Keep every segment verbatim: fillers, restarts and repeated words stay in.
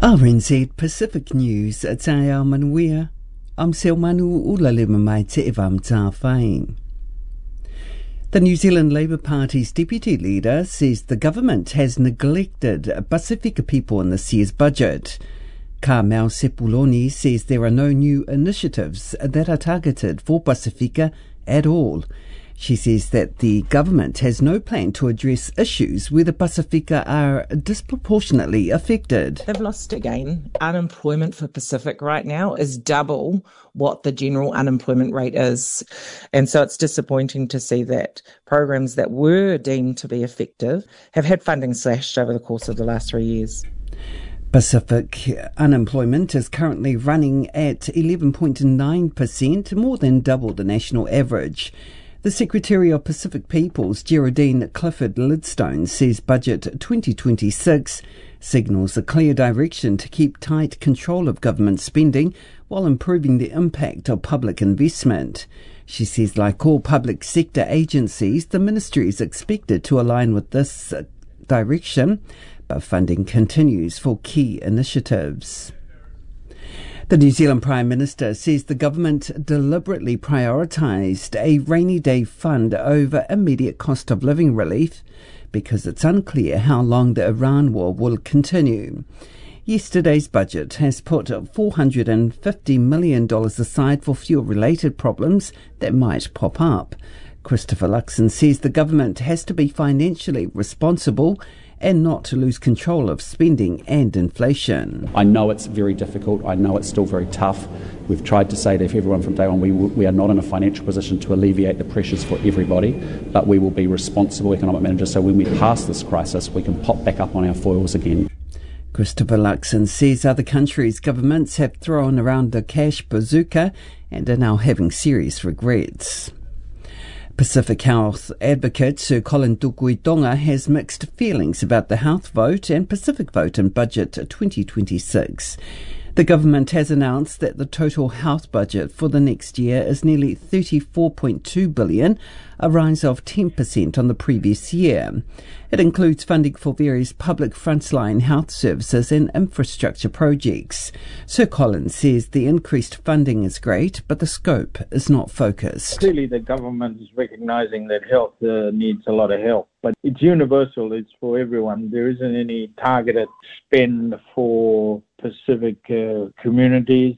R N Z Pacific News, it's Ayao Manuia. I'm Sel Manu Ulalima mai te evam tā whai. The New Zealand Labour Party's deputy leader says the government has neglected Pasifika people in this year's budget. Ka Mau Sepuloni says there are no new initiatives that are targeted for Pasifika at all. She says that the government has no plan to address issues where the Pasifika are disproportionately affected. They've lost again. Unemployment for Pacific right now is double what the general unemployment rate is. And so it's disappointing to see that programs that were deemed to be effective have had funding slashed over the course of the last three years. Pacific unemployment is currently running at eleven point nine percent, more than double the national average. The Secretary of Pacific Peoples, Geraldine Clifford Lidstone, says Budget twenty twenty-six signals a clear direction to keep tight control of government spending while improving the impact of public investment. She says, like all public sector agencies, the ministry is expected to align with this direction, but funding continues for key initiatives. The New Zealand Prime Minister says the government deliberately prioritised a rainy day fund over immediate cost of living relief because it's unclear how long the Iran war will continue. Yesterday's budget has put four hundred fifty million dollars aside for fuel-related problems that might pop up. Christopher Luxon says the government has to be financially responsible and not to lose control of spending and inflation. I know it's very difficult. I know it's still very tough. We've tried to say to everyone from day one, we, we are not in a financial position to alleviate the pressures for everybody, but we will be responsible economic managers so when we pass this crisis, we can pop back up on our foils again. Christopher Luxon says other countries' governments have thrown around the cash bazooka and are now having serious regrets. Pacific Health advocate Sir Colin Tukuitonga has mixed feelings about the health vote and Pacific vote in Budget twenty twenty-six. The government has announced that the total health budget for the next year is nearly thirty-four point two billion dollars, a rise of ten percent on the previous year. It includes funding for various public frontline health services and infrastructure projects. Sir Colin says the increased funding is great, but the scope is not focused. Clearly the government is recognising that health uh, needs a lot of help, but it's universal, it's for everyone. There isn't any targeted spend for Pacific uh, communities.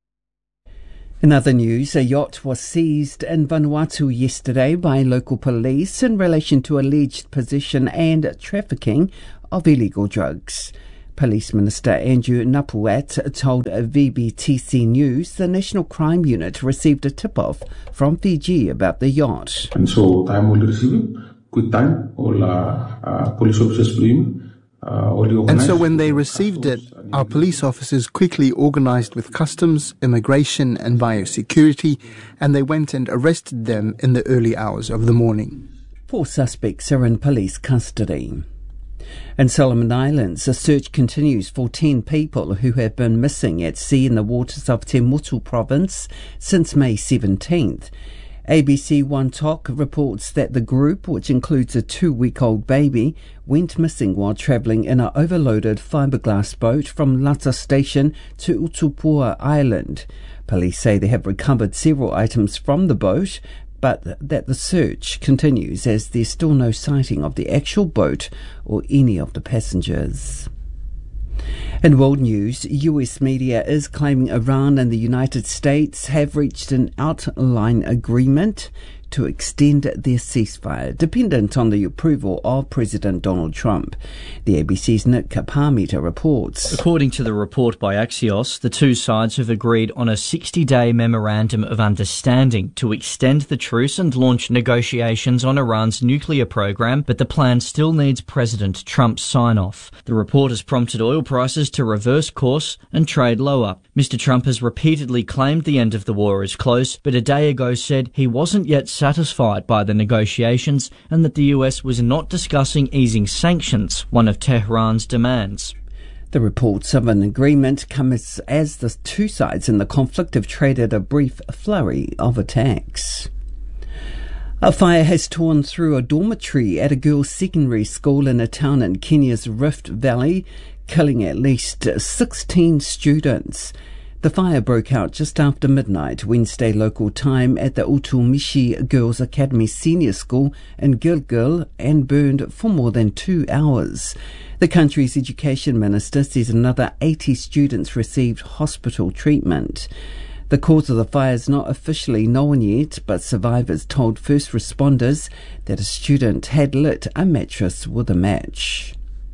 In other news, a yacht was seized in Vanuatu yesterday by local police in relation to alleged possession and trafficking of illegal drugs. Police Minister Andrew Napuat told V B T C News the National Crime Unit received a tip-off from Fiji about the yacht. And so time will receive quick time, all uh, uh, police officers believe. Uh, and so when they received it, our police officers quickly organised with customs, immigration and biosecurity, and they went and arrested them in the early hours of the morning. Four suspects are in police custody. In Solomon Islands, a search continues for ten people who have been missing at sea in the waters of Te Mutu province since May seventeenth. A B C One Talk reports that the group, which includes a two-week-old baby, went missing while travelling in an overloaded fiberglass boat from Lata Station to Utupua Island. Police say they have recovered several items from the boat, but that the search continues as there's still no sighting of the actual boat or any of the passengers. In world news, U S media is claiming Iran and the United States have reached an outline agreement to extend their ceasefire, dependent on the approval of President Donald Trump. The A B C's Nick Parmita reports. According to the report by Axios, the two sides have agreed on a sixty-day memorandum of understanding to extend the truce and launch negotiations on Iran's nuclear program, but the plan still needs President Trump's sign-off. The report has prompted oil prices to reverse course and trade lower. Mister Trump has repeatedly claimed the end of the war is close, but a day ago said he wasn't yet satisfied by the negotiations and that the U S was not discussing easing sanctions, one of Tehran's demands. The reports of an agreement come as, as the two sides in the conflict have traded a brief flurry of attacks. A fire has torn through a dormitory at a girls' secondary school in a town in Kenya's Rift Valley, killing at least sixteen students. The fire broke out just after midnight Wednesday local time at the Utumishi Girls Academy Senior School in Gilgil and burned for more than two hours. The country's education minister says another eighty students received hospital treatment. The cause of the fire is not officially known yet, but survivors told first responders that a student had lit a mattress with a match.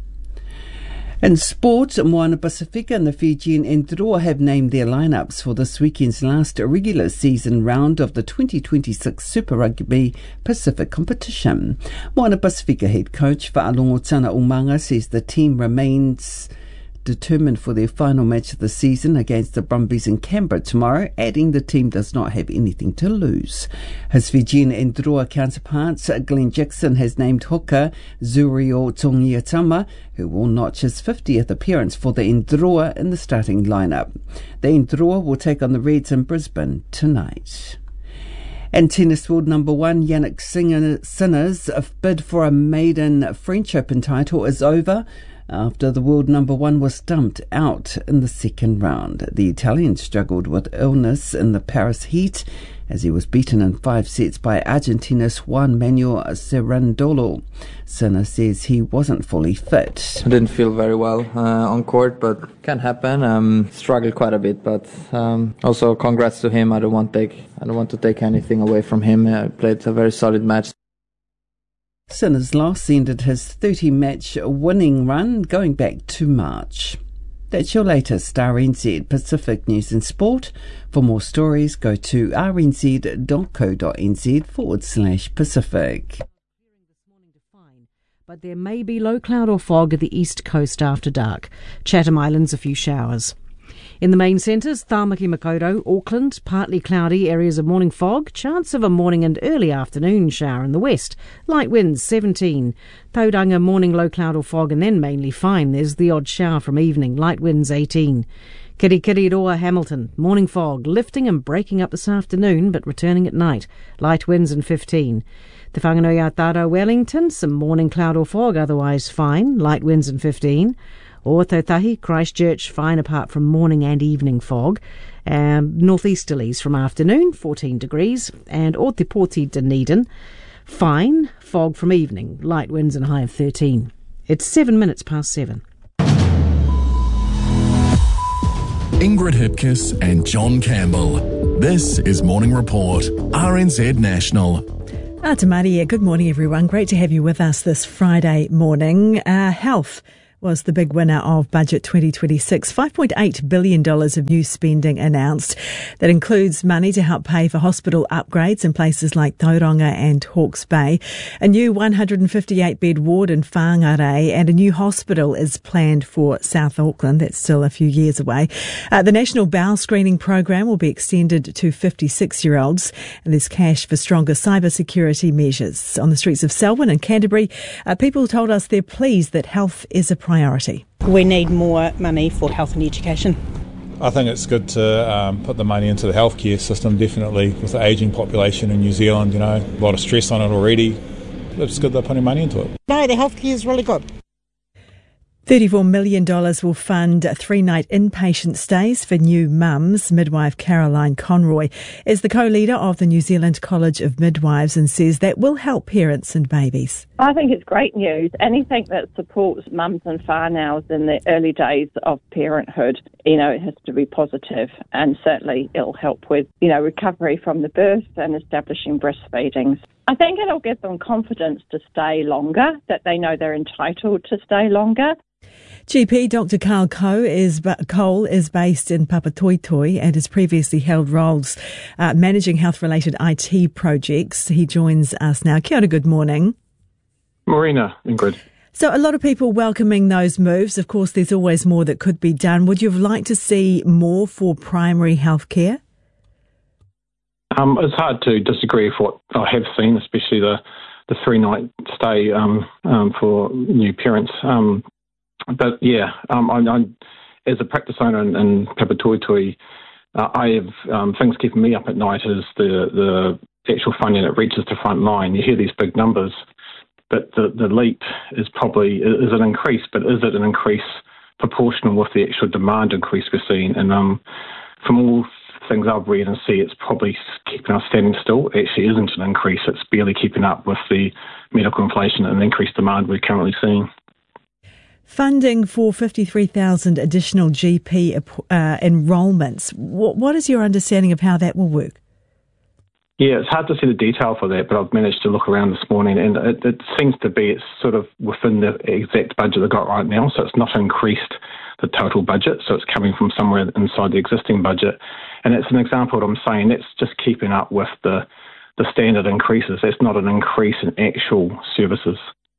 In sport, Moana Pasifika and the Fijian Indroa have named their lineups for this weekend's last regular season round of the twenty twenty-six Super Rugby Pacific competition. Moana Pasifika head coach Fa'alongotana Umanga says the team remains determined for their final match of the season against the Brumbies in Canberra tomorrow, adding the team does not have anything to lose. His Fijian Indroa counterparts, Glenn Jackson, has named hooker Zurio Tongiatama, who will notch his fiftieth appearance for the Indroa in the starting lineup. The Indroa will take on the Reds in Brisbane tonight. And tennis world number one Yannick Sinner's bid for a maiden French Open title is over after the world number one was dumped out in the second round. The Italian struggled with illness in the Paris heat as he was beaten in five sets by Argentina's Juan Manuel Cerundolo. Sinner says he wasn't fully fit. I didn't feel very well uh, on court, but can happen. Um, struggled quite a bit, but um, also congrats to him. I don't want take I don't want to take anything away from him. I played a very solid match. Sinner's loss ended his thirty-match winning run going back to March. That's your latest R N Z Pacific News and Sport. For more stories, go to rnz.co.nz forward slash Pacific. But there may be low cloud or fog at the east coast after dark. Chatham Islands, a few showers. In the main centres, Tāmaki Makaurau, Auckland, partly cloudy, areas of morning fog, chance of a morning and early afternoon shower in the west. Light winds, seventeen. Tauranga, morning low cloud or fog and then mainly fine. There's the odd shower from evening, light winds, eighteen. Kirikiriroa, Hamilton, morning fog, lifting and breaking up this afternoon but returning at night, light winds and fifteen. Te Whanganui-a-Taro, Wellington, some morning cloud or fog, otherwise fine, light winds and fifteen. Or Tautahi, Christchurch, fine apart from morning and evening fog. Um, northeasterlies from afternoon, fourteen degrees. And Ōtepoti, Dunedin, fine, fog from evening, light winds and high of thirteen. It's seven minutes past seven. Ingrid Hipkiss and John Campbell. This is Morning Report, R N Z National. Ata Maria, good morning everyone. Great to have you with us this Friday morning. Uh, health was the big winner of Budget twenty twenty-six. five point eight billion dollars of new spending announced. That includes money to help pay for hospital upgrades in places like Tauranga and Hawke's Bay. A new one hundred fifty-eight bed ward in Whangarei and a new hospital is planned for South Auckland. That's still a few years away. Uh, the National Bowel Screening Program will be extended to fifty-six-year-olds. And there's cash for stronger cyber security measures. On the streets of Selwyn and Canterbury, uh, people told us they're pleased that health is a priority. We need more money for health and education. I think it's good to um, put the money into the healthcare system, definitely, with the ageing population in New Zealand, you know, a lot of stress on it already. It's good they're putting money into it. No, the healthcare is really good. thirty-four million dollars will fund three-night inpatient stays for new mums. Midwife Caroline Conroy is the co-leader of the New Zealand College of Midwives and says that will help parents and babies. I think it's great news. Anything that supports mums and whānaus in the early days of parenthood, you know, it has to be positive, and certainly it'll help with, you know, recovery from the birth and establishing breastfeeding. I think it'll give them confidence to stay longer, that they know they're entitled to stay longer. G P Doctor Carl Cole is, Cole is based in Papatoetoe and has previously held roles uh, managing health-related I T projects. He joins us now. Kia ora, good morning. Marina, Ingrid. So a lot of people welcoming those moves. Of course, there's always more that could be done. Would you have liked to see more for primary health care? Um, it's hard to disagree with what I have seen, especially the, the three-night stay um, um, for new parents. Um, but, yeah, um, I, I, as a practice owner in, in Papatoetoe, uh, I have um, things keeping me up at night is the, the the actual funding that reaches the front line. You hear these big numbers, but the, the leap is probably, is an increase, but is it an increase proportional with the actual demand increase we're seeing? And um, from all things I've read and see, it's probably keeping us standing still. It actually isn't an increase. It's barely keeping up with the medical inflation and increased demand we're currently seeing. Funding for fifty-three thousand additional G P uh, enrolments. What, what is your understanding of how that will work? Yeah, it's hard to see the detail for that, but I've managed to look around this morning, and it, it seems to be it's sort of within the exact budget they've got right now, so it's not increased the total budget, so it's coming from somewhere inside the existing budget. And it's an example of what I'm saying, that's just keeping up with the, the standard increases. That's not an increase in actual services.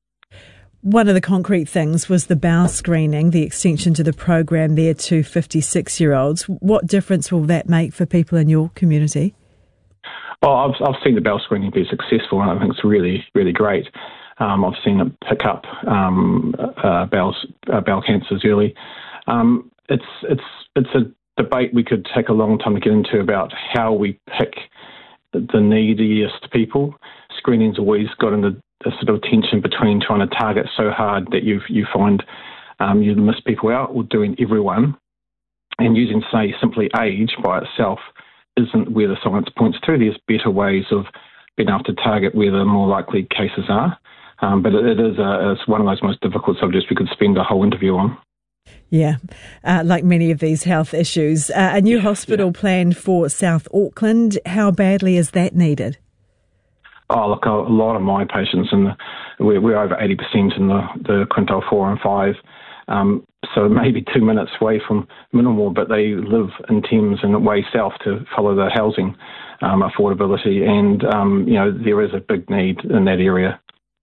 One of the concrete things was the bowel screening, the extension to the program there to fifty-six-year-olds. What difference will that make for people in your community? Well, I've, I've seen the bowel screening be successful, and I think it's really, really great. Um, I've seen it pick up um, uh, bowel, uh, bowel cancers early. Um, it's it's it's a debate we could take a long time to get into about how we pick the neediest people. Screening's always got in the, the sort of tension between trying to target so hard that you you find um, you miss people out, or doing everyone, and using, say, simply age by itself isn't where the science points to. There's better ways of being able to target where the more likely cases are. Um, but it, it is a, it's one of those most difficult subjects we could spend a whole interview on. Yeah, uh, like many of these health issues. Uh, a new hospital yeah. planned for South Auckland. How badly is that needed? Oh, look, a, a lot of my patients, and we're, we're over eighty percent in the, the quintile four and five, um, so maybe two minutes away from minimal, but they live in Thames and way south to follow the housing um, affordability, and um, you know there is a big need in that area.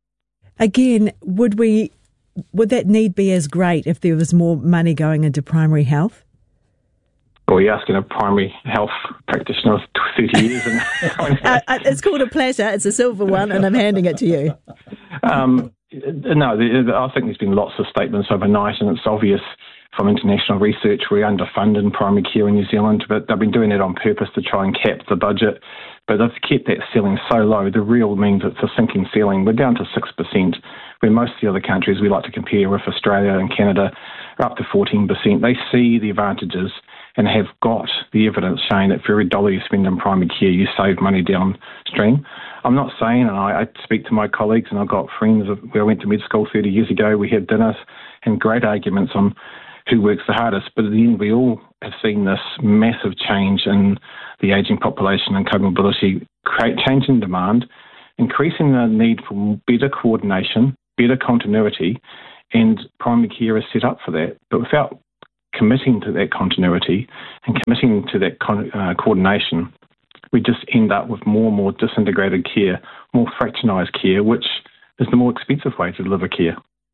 Again, would we would that need be as great if there was more money going into primary health? Well, you're asking a primary health practitioner of thirty years. And uh, it's called a platter. It's a silver one, and I'm handing it to you. Um, no, I think there's been lots of statements overnight, and it's obvious from international research we're underfunded primary care in New Zealand, but they've been doing it on purpose to try and cap the budget. But they've kept that ceiling so low. The real means it's a sinking ceiling. We're down to six percent, where most of the other countries we like to compare with, Australia and Canada, are up to fourteen percent. They see the advantages and have got the evidence showing that for every dollar you spend in primary care, you save money downstream. I'm not saying, and I, I speak to my colleagues, and I've got friends where I went to med school thirty years ago, we had dinners and great arguments on who works the hardest, but at the end we all have seen this massive change in the ageing population and comorbidity, create change in demand, increasing the need for better coordination, better continuity, and primary care is set up for that. But without committing to that continuity and committing to that con- uh, coordination, we just end up with more and more disintegrated care, more fractionalised care, which is the more expensive way to deliver care.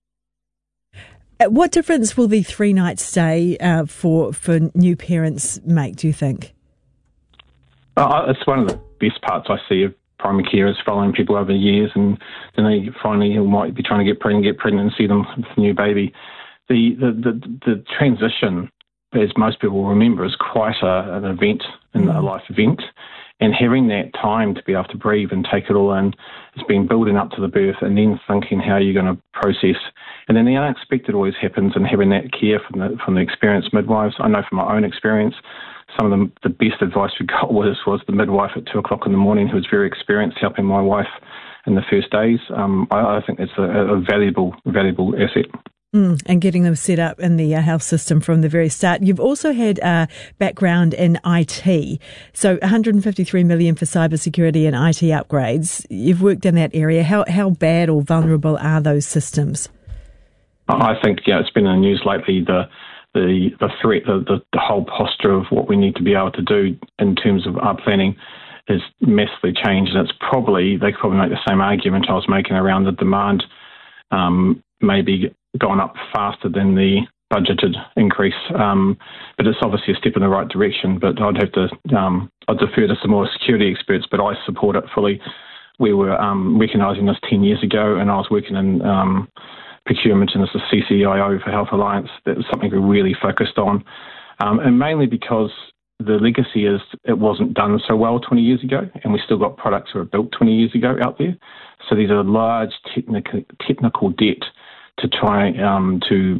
What difference will the three-night stay uh, for for new parents make, do you think? Uh, it's one of the best parts I see of primary care is following people over years, and then they finally might be trying to get pregnant, get pregnant and see them with a new baby. The the, the, the transition, as most people remember, is quite a, an event, and a life event. And having that time to be able to breathe and take it all in has been building up to the birth, and then thinking how you're going to process. And then the unexpected always happens, and having that care from the from the experienced midwives. I know from my own experience, some of the, the best advice we got was was the midwife at two o'clock in the morning, who was very experienced helping my wife in the first days. Um, I, I think it's a, a valuable valuable asset. Mm, and getting them set up in the uh, health system from the very start. You've also had a background in I T, so one hundred fifty-three million dollars for cybersecurity and I T upgrades. You've worked in that area. How how bad or vulnerable are those systems? I think yeah, it's been in the news lately. The the the threat, the, the the whole posture of what we need to be able to do in terms of our planning is massively changed, and it's probably they could probably make the same argument I was making around the demand. Um, maybe gone up faster than the budgeted increase, um, but it's obviously a step in the right direction. But I'd have to, um, I'd defer to some more security experts, but I support it fully. We were um, recognising this ten years ago, and I was working in um, procurement and as a C C I O for Health Alliance. That was something we really focused on, um, and mainly because the legacy is it wasn't done so well twenty years ago, and we still got products that were built twenty years ago out there. So these are large technical technical debt to try um, to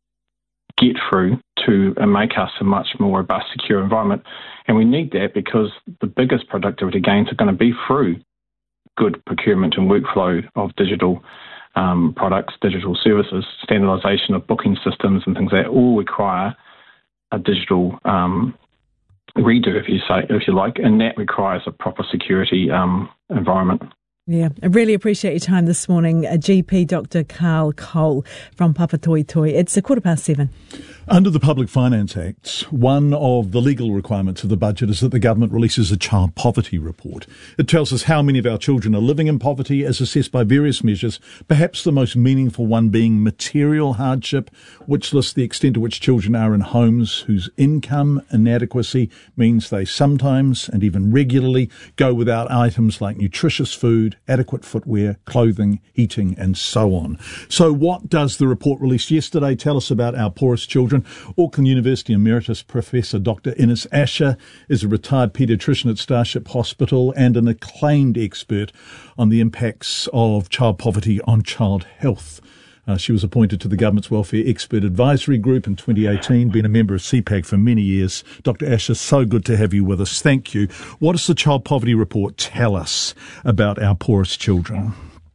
get through to uh, make us a much more robust, secure environment. And we need that because the biggest productivity gains are going to be through good procurement and workflow of digital um, products, digital services, standardisation of booking systems and things that all require a digital um, redo, if you say, if you like, and that requires a proper security um, environment. Yeah, I really appreciate your time this morning, uh, G P Doctor Carl Cole from Papatoetoe. It's a quarter past seven. Under the Public Finance Act, one of the legal requirements of the budget is that the government releases a child poverty report. It tells us how many of our children are living in poverty as assessed by various measures, perhaps the most meaningful one being material hardship, which lists the extent to which children are in homes whose income inadequacy means they sometimes and even regularly go without items like nutritious food, adequate footwear, clothing, heating and so on. So what does the report released yesterday tell us about our poorest children? Auckland University Emeritus Professor Doctor Ines Asher is a retired paediatrician at Starship Hospital and an acclaimed expert on the impacts of child poverty on child health. Uh, she was appointed to the Government's Welfare Expert Advisory Group in twenty eighteen, been a member of C PAG for many years. Doctor Asher, so good to have you with us. Thank you. What does the Child Poverty Report tell us about our poorest children?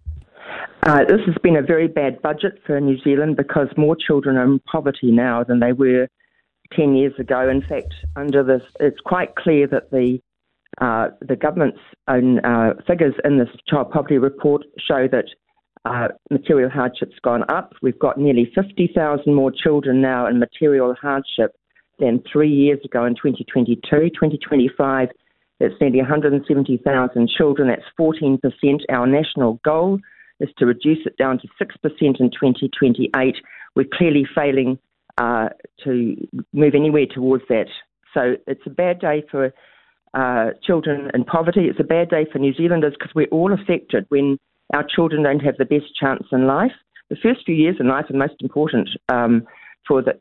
Uh, this has been a very bad budget for New Zealand because more children are in poverty now than they were ten years ago. In fact, under this, it's quite clear that the uh, the government's own uh, figures in this child poverty report show that uh, material hardship's gone up. We've got nearly fifty thousand more children now in material hardship than three years ago in twenty twenty-two. twenty twenty-five, it's nearly one hundred seventy thousand children. That's fourteen percent. Our national goal is to reduce it down to six percent in twenty twenty-eight. We're clearly failing uh, to move anywhere towards that. So it's a bad day for uh, children in poverty. It's a bad day for New Zealanders because we're all affected when our children don't have the best chance in life. The first few years in life are most important um, for the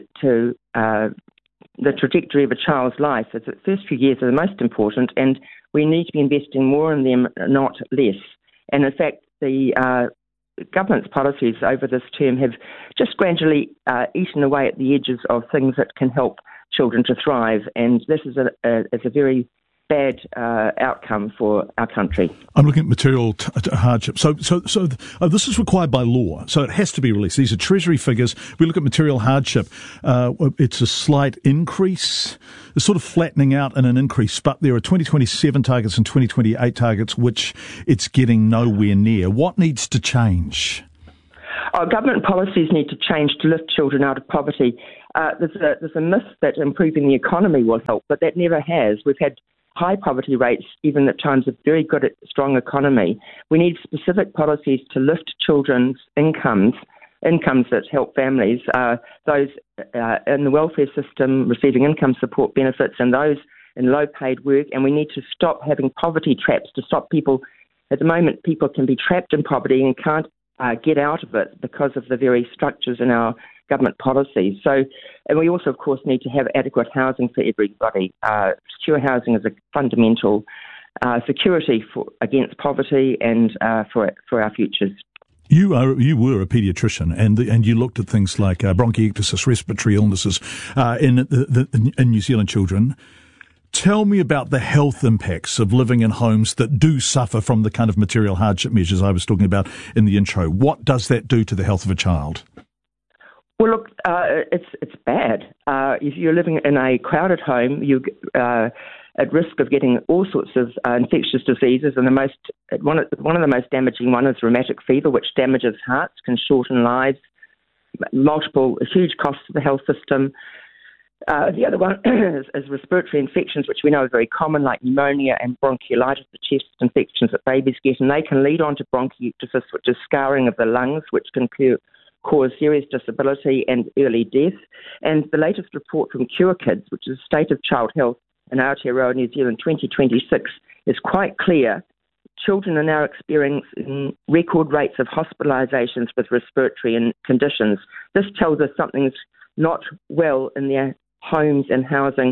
to uh, the trajectory of a child's life. The first few years are the most important, and we need to be investing more in them, not less. And in fact, the uh, government's policies over this term have just gradually uh, eaten away at the edges of things that can help children to thrive, and this is a, a, is a very bad uh, outcome for our country. I'm looking at material t- t- hardship. So, so, so uh, this is required by law, so it has to be released. These are Treasury figures. We look at material hardship. Uh, it's a slight increase. It's sort of flattening out and an increase, but there are twenty twenty-seven targets and twenty twenty-eight targets, which it's getting nowhere near. What needs to change? Our government policies need to change to lift children out of poverty. Uh, there's, a, there's a myth that improving the economy will help, but that never has. We've had high poverty rates, even at times of very good, strong economy. We need specific policies to lift children's incomes, incomes that help families, uh, those uh, in the welfare system receiving income support benefits and those in low-paid work. And we need to stop having poverty traps to stop people. At the moment, people can be trapped in poverty and can't uh, get out of it because of the very structures in our government policies. So, and we also, of course, need to have adequate housing for everybody. Uh, secure housing is a fundamental uh, security for against poverty and uh, for for our futures. You are you were a paediatrician, and the, and you looked at things like uh, bronchiectasis, respiratory illnesses uh, in the, the, in New Zealand children. Tell me about the health impacts of living in homes that do suffer from the kind of material hardship measures I was talking about in the intro. What does that do to the health of a child? Well, look, uh, it's it's bad. Uh, if you're living in a crowded home, you're uh, at risk of getting all sorts of uh, infectious diseases, and the most one of, one of the most damaging one is rheumatic fever, which damages hearts, can shorten lives, multiple huge costs to the health system. Uh, the other one is, is respiratory infections, which we know are very common, like pneumonia and bronchiolitis, the chest infections that babies get, and they can lead on to bronchiectasis, which is scarring of the lungs, which can cure cause serious disability and early death. And the latest report from Cure Kids, which is State of Child Health in Aotearoa, New Zealand twenty twenty-six, is quite clear. Children are now experiencing record rates of hospitalisations with respiratory conditions. This tells us something's not well in their homes and housing,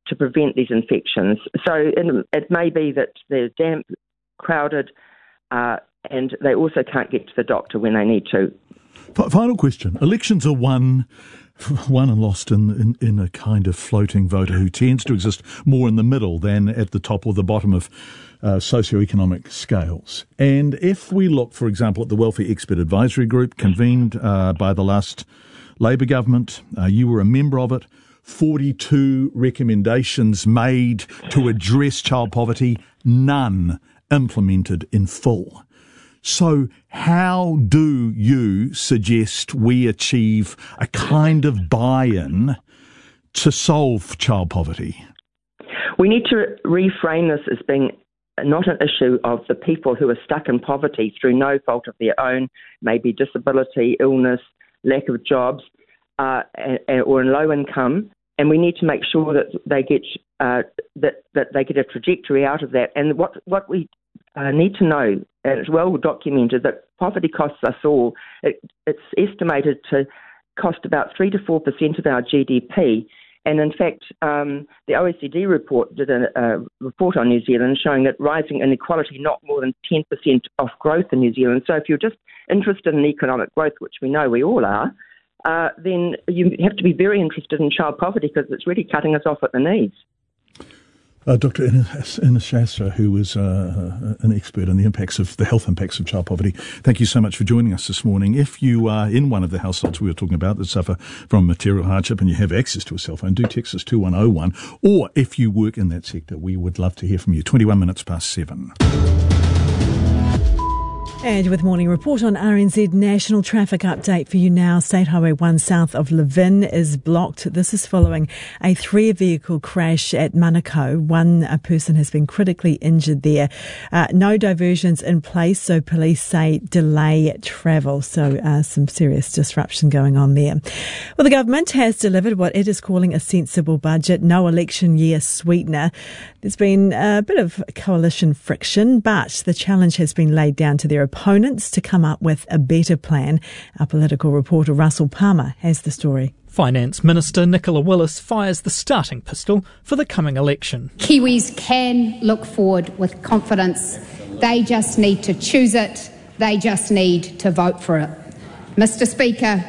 to prevent these infections. So it, it may be that they're damp, crowded, uh, and they also can't get to the doctor when they need to. Final question. Elections are won, won and lost in, in, in a kind of floating voter who tends to exist more in the middle than at the top or the bottom of uh, socioeconomic scales. And if we look, for example, at the Welfare Expert Advisory Group convened uh, by the last Labor government, uh, you were a member of it, forty-two recommendations made to address child poverty, none implemented in full. So how do you suggest we achieve a kind of buy-in to solve child poverty? We need to reframe this as being not an issue of the people who are stuck in poverty through no fault of their own, maybe disability, illness, lack of jobs, uh, or in low income. And we need to make sure that they get uh, that that they get a trajectory out of that. And what what we uh, need to know, and it's well documented, that poverty costs us all. It, it's estimated to cost about three to four percent of our G D P. And in fact, um, the O E C D report did a, a report on New Zealand showing that rising inequality knocked more than ten percent off growth in New Zealand. So if you're just interested in economic growth, which we know we all are, uh, then you have to be very interested in child poverty because it's really cutting us off at the knees. Uh, Doctor Ines Shastra, who is uh, an expert in the impacts of the health impacts of child poverty, thank you so much for joining us this morning. If you are in one of the households we were talking about that suffer from material hardship and you have access to a cell phone, do text us two one oh one. Or if you work in that sector, we would love to hear from you. twenty-one minutes past seven. And with Morning Report on R N Z, national traffic update for you now. State Highway one south of Levin is blocked. This is following a three-vehicle crash at Manukau. One a person has been critically injured there. Uh, no diversions in place, so police say delay travel. So uh, some serious disruption going on there. Well, the government has delivered what it is calling a sensible budget, no election year sweetener. There's been a bit of coalition friction, but the challenge has been laid down to their opponents to come up with a better plan. Our political reporter Russell Palmer has the story. Finance Minister Nicola Willis fires the starting pistol for the coming election. Kiwis can look forward with confidence. They just need to choose it. They just need to vote for it. Mister Speaker,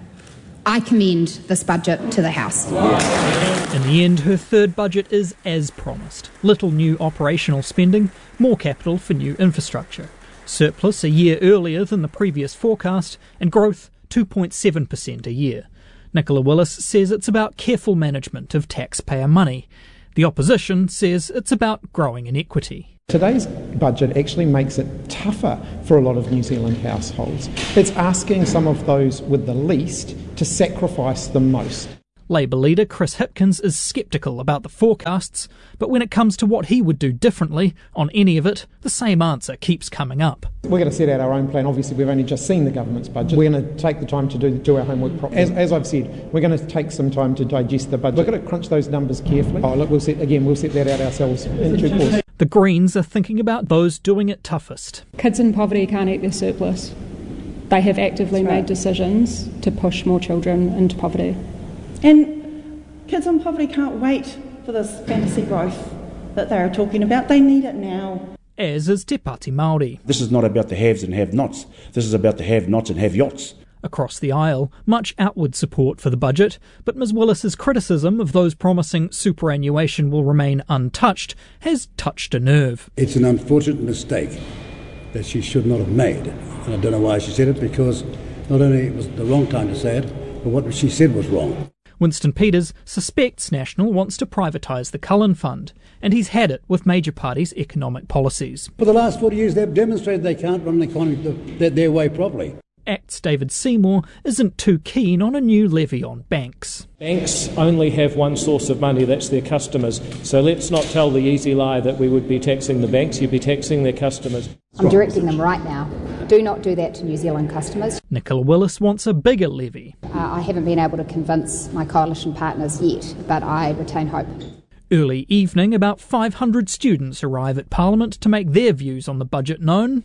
I commend this budget to the House. In the end, her third budget is as promised. Little new operational spending, more capital for new infrastructure. Surplus a year earlier than the previous forecast, and growth two point seven percent a year. Nicola Willis says it's about careful management of taxpayer money. The opposition says it's about growing inequity. Today's budget actually makes it tougher for a lot of New Zealand households. It's asking some of those with the least to sacrifice the most. Labour leader Chris Hipkins is sceptical about the forecasts, but when it comes to what he would do differently on any of it, the same answer keeps coming up. We're going to set out our own plan. Obviously, we've only just seen the government's budget. We're going to take the time to do, do our homework properly. As, as I've said, we're going to take some time to digest the budget. We're going to crunch those numbers carefully. Oh, look, we'll set, again, we'll set that out ourselves in due course. The Greens are thinking about those doing it toughest. Kids in poverty can't eat their surplus. They have actively That's right. made decisions to push more children into poverty. And kids in poverty can't wait for this fantasy growth that they are talking about. They need it now. As is Te Pāti Māori. This is not about the haves and have-nots. This is about the have-nots and have-yachts. Across the aisle, much outward support for the budget, but Ms Willis's criticism of those promising superannuation will remain untouched has touched a nerve. It's an unfortunate mistake that she should not have made. And I don't know why she said it, because not only was it the wrong time to say it, but what she said was wrong. Winston Peters suspects National wants to privatise the Cullen Fund, and he's had it with major parties' economic policies. For the last forty years, they've demonstrated they can't run the economy their, their way properly. Act's David Seymour isn't too keen on a new levy on banks. Banks only have one source of money, that's their customers. So let's not tell the easy lie that we would be taxing the banks, you'd be taxing their customers. I'm directing them right now. Do not do that to New Zealand customers. Nicola Willis wants a bigger levy. Uh, I haven't been able to convince my coalition partners yet, but I retain hope. Early evening, about five hundred students arrive at Parliament to make their views on the budget known.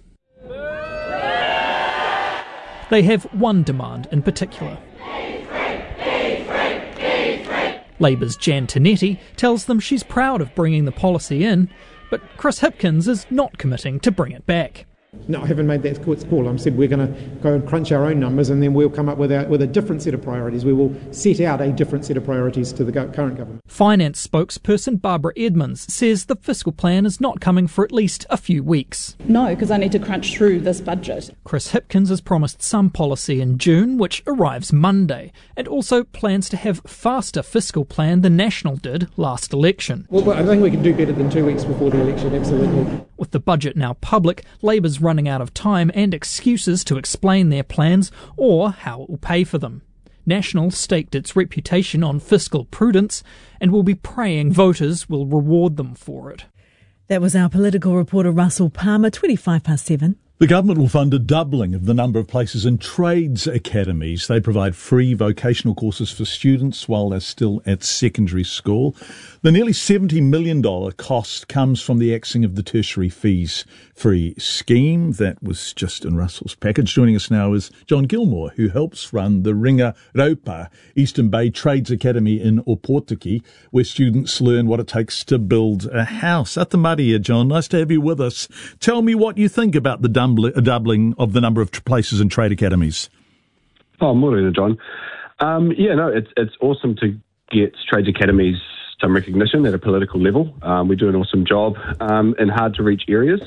They have one demand in particular. Labour's Jan Tinetti tells them she's proud of bringing the policy in, but Chris Hipkins is not committing to bring it back. No, I haven't made that call. I said we're going to go and crunch our own numbers and then we'll come up with, our, with a different set of priorities. We will set out a different set of priorities to the go- current government. Finance spokesperson Barbara Edmonds says the fiscal plan is not coming for at least a few weeks. No, because I need to crunch through this budget. Chris Hipkins has promised some policy in June, which arrives Monday, and also plans to have faster fiscal plan than National did last election. Well, I think we can do better than two weeks before the election, absolutely. With the budget now public, Labour's running out of time and excuses to explain their plans or how it will pay for them. National staked its reputation on fiscal prudence and will be praying voters will reward them for it. That was our political reporter Russell Palmer, twenty-five past seven. The government will fund a doubling of the number of places in trades academies. They provide free vocational courses for students while they're still at secondary school. The nearly seventy million dollars cost comes from the axing of the tertiary fees free scheme. That was just in Russell's package. Joining us now is John Gilmore, who helps run the Ringa Raupa Eastern Bay Trades Academy in Opotiki, where students learn what it takes to build a house. At the muddy here, John. Nice to have you with us. Tell me what you think about the doubling of the number of places in trade academies. Oh, morning, John. Um, yeah, no, it's it's awesome to get trades academies some recognition at a political level. Um, we do an awesome job um, in hard to reach areas.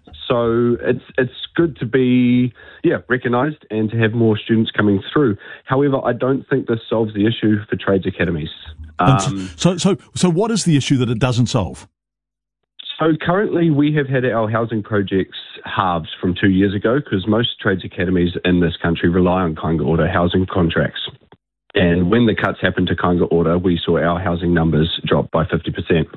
So it's it's good to be yeah recognised and to have more students coming through. However, I don't think this solves the issue for trades academies. Um, so so so what is the issue that it doesn't solve? So currently we have had our housing projects halved from two years ago because most trades academies in this country rely on Kāinga Ora housing contracts. And when the cuts happened to Kāinga Ora, we saw our housing numbers drop by fifty percent.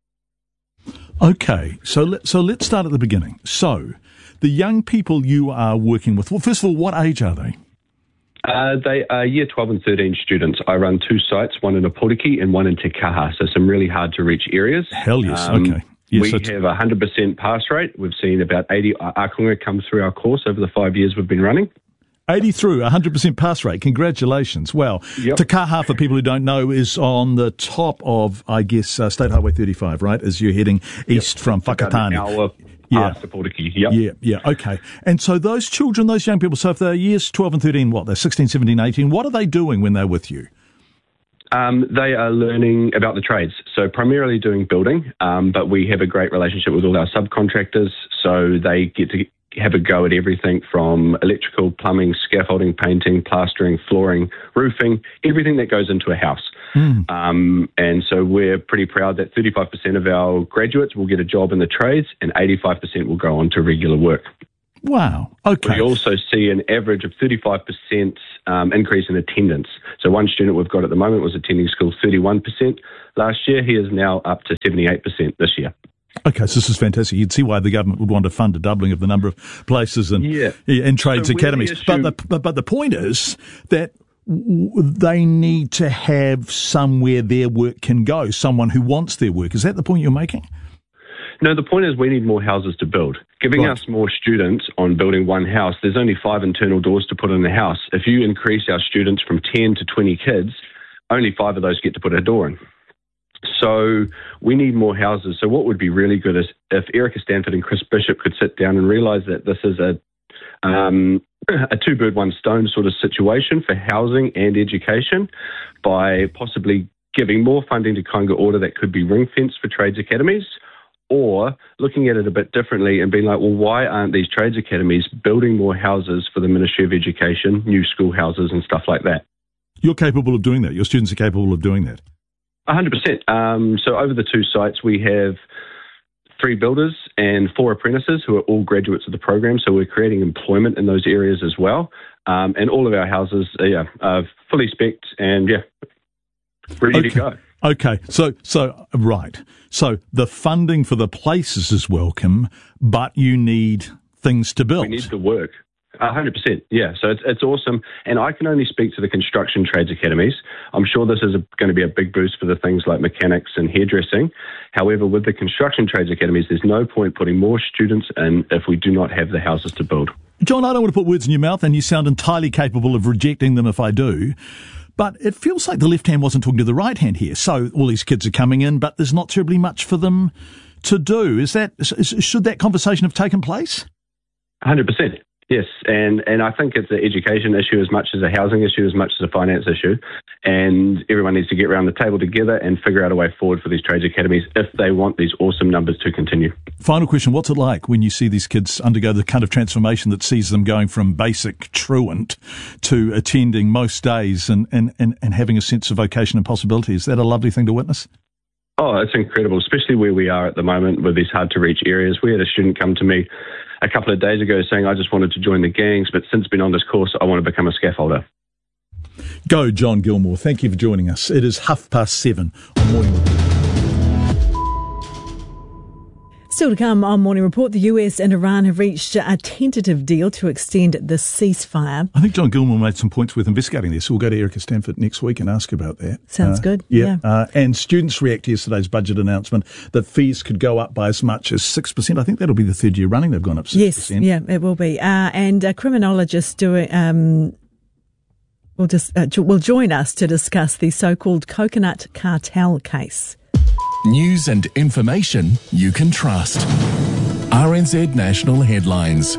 Okay, so, let, so let's start at the beginning. So the young people you are working with, well, first of all, what age are they? Uh, they are year twelve and thirteen students. I run two sites, one in Opotiki and one in Te Kaha, so some really hard to reach areas. Hell yes, um, okay. Yes, we have a one hundred percent pass rate. We've seen about eighty ākonga come through our course over the five years we've been running. eighty through, one hundred percent pass rate. Congratulations. Well, yep. Te Kaha, for people who don't know, is on the top of, I guess, uh, State Highway thirty-five, right, as you're heading east yep. from Whakatane. About an hour yeah. past Opotiki, yep. Yeah, yeah, okay. And so those children, those young people, so if they're years twelve and thirteen, what, they're sixteen, seventeen, eighteen, what are they doing when they're with you? Um, they are learning about the trades, so primarily doing building, um, but we have a great relationship with all our subcontractors, so they get to have a go at everything from electrical, plumbing, scaffolding, painting, plastering, flooring, roofing, everything that goes into a house. Mm. Um, and so we're pretty proud that thirty-five percent of our graduates will get a job in the trades and eighty-five percent will go on to regular work. Wow. Okay. We also see an average of thirty-five percent um, increase in attendance. So one student we've got at the moment was attending school thirty-one percent last year. He is now up to seventy-eight percent this year. Okay, so this is fantastic. You'd see why the government would want to fund a doubling of the number of places and yeah. and trades so academies. Issue- but, the, but but the point is that w- they need to have somewhere their work can go, someone who wants their work. Is that the point you're making? No, the point is we need more houses to build. Giving right. us more students on building one house, there's only five internal doors to put in a house. If you increase our students from ten to twenty kids, only five of those get to put a door in. So we need more houses. So what would be really good is if Erica Stanford and Chris Bishop could sit down and realise that this is a um, a two-bird, one-stone sort of situation for housing and education by possibly giving more funding to Kāinga Ora that could be ring-fenced for trades academies, or looking at it a bit differently and being like, well, why aren't these trades academies building more houses for the Ministry of Education, new schoolhouses and stuff like that? You're capable of doing that. Your students are capable of doing that. one hundred percent. Um, so over the two sites, we have three builders and four apprentices who are all graduates of the program. So we're creating employment in those areas as well. Um, and all of our houses are, yeah, are fully spec'd and, yeah, ready okay. to go. Okay, so, so, right. So the funding for the places is welcome, but you need things to build. We need the work. one hundred percent, yeah. So it's it's awesome. And I can only speak to the construction trades academies. I'm sure this is a, going to be a big boost for the things like mechanics and hairdressing. However, with the construction trades academies, there's no point putting more students in if we do not have the houses to build. John, I don't want to put words in your mouth, and you sound entirely capable of rejecting them if I do. But it feels like the left hand wasn't talking to the right hand here. So all these kids are coming in, but there's not terribly much for them to do. Is that, should that conversation have taken place? one hundred percent. Yes, and, and I think it's an education issue as much as a housing issue, as much as a finance issue, and everyone needs to get around the table together and figure out a way forward for these trades academies if they want these awesome numbers to continue. Final question, what's it like when you see these kids undergo the kind of transformation that sees them going from basic truant to attending most days and, and, and, and having a sense of vocation and possibility? Is that a lovely thing to witness? Oh, it's incredible, especially where we are at the moment with these hard-to-reach areas. We had a student come to me a couple of days ago saying, I just wanted to join the gangs, but since being on this course, I want to become a scaffolder. Go, John Gilmore. Thank you for joining us. It is half past seven on Morning Report. Still to come on Morning Report, the U S and Iran have reached a tentative deal to extend the ceasefire. I think John Gilmore made some points worth investigating this. So we'll go to Erica Stanford next week and ask about that. Sounds uh, good. Yeah. yeah. Uh, and students react to yesterday's budget announcement that fees could go up by as much as six percent. I think that'll be the third year running they've gone up six percent. Yes, yeah, it will be. Uh, and a criminologist doing... Um, will just uh, will join us to discuss the so-called coconut cartel case. News and information you can trust. R N Z National Headlines.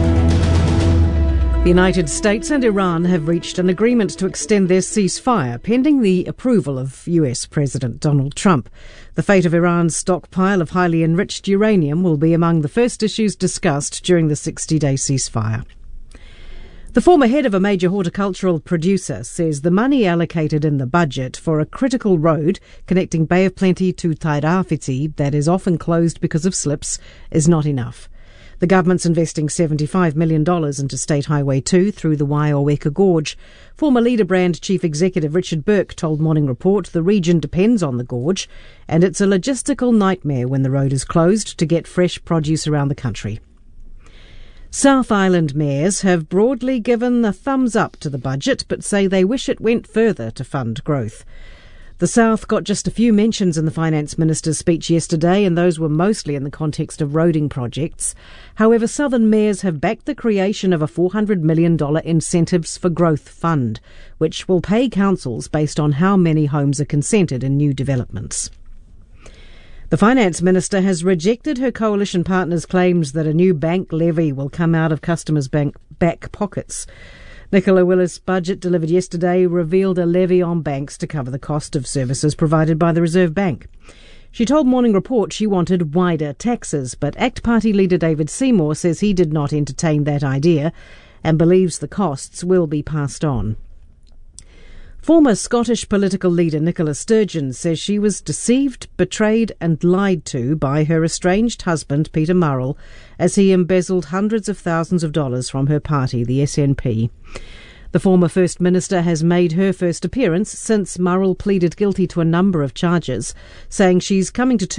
The United States and Iran have reached an agreement to extend their ceasefire, pending the approval of U S President Donald Trump. The fate of Iran's stockpile of highly enriched uranium will be among the first issues discussed during the sixty-day ceasefire. The former head of a major horticultural producer says the money allocated in the budget for a critical road connecting Bay of Plenty to Tairāwhiti that is often closed because of slips is not enough. The government's investing seventy-five million dollars into State Highway two through the Waiaweka Gorge. Former Leaderbrand Chief Executive Richard Burke told Morning Report the region depends on the gorge and it's a logistical nightmare when the road is closed to get fresh produce around the country. South Island mayors have broadly given the thumbs up to the budget but say they wish it went further to fund growth. The South got just a few mentions in the Finance Minister's speech yesterday, and those were mostly in the context of roading projects. However, Southern mayors have backed the creation of a four hundred million dollars Incentives for Growth Fund, which will pay councils based on how many homes are consented in new developments. The Finance Minister has rejected her coalition partner's claims that a new bank levy will come out of customers' bank back pockets. Nicola Willis' budget delivered yesterday revealed a levy on banks to cover the cost of services provided by the Reserve Bank. She told Morning Report she wanted wider taxes, but ACT Party leader David Seymour says he did not entertain that idea and believes the costs will be passed on. Former Scottish political leader Nicola Sturgeon says she was deceived, betrayed and lied to by her estranged husband Peter Murrell as he embezzled hundreds of thousands of dollars from her party, the S N P. The former First Minister has made her first appearance since Murrell pleaded guilty to a number of charges, saying she's coming to